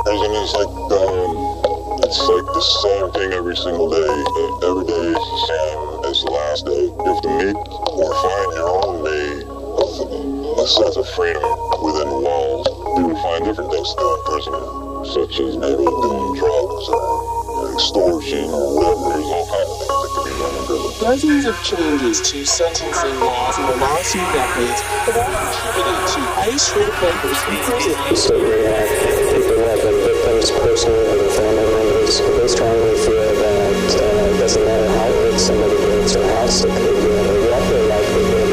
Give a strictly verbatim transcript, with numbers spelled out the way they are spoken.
Prison is like, um, it's like the same thing every single day. Every day is the same as the last day. You have to make or find your own way of a sense of freedom within the walls. People find different things to do in prison, such as maybe doing drugs or extortion or whatever. There's all kinds of things that can be done in prison. Dozens of changes to sentencing laws in the last few decades have all contributed to ICE reappointments in prison. So we have people who have been victims personally or their family members. They strongly feel that uh, it doesn't matter how old somebody gets or how sick they get,